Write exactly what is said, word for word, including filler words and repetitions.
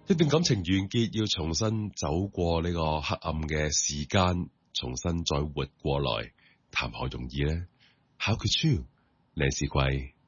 一段感情完結，要重新走過呢個黑暗嘅時間，重新再活過來，談何容易呢？考決書，靚是貴，